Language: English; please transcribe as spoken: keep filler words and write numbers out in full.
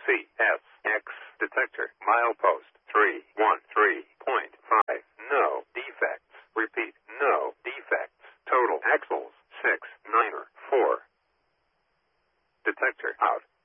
C S X detector. Milepost three one three point five. No defects. Repeat, no defects. Total axles six nine four. Detector out.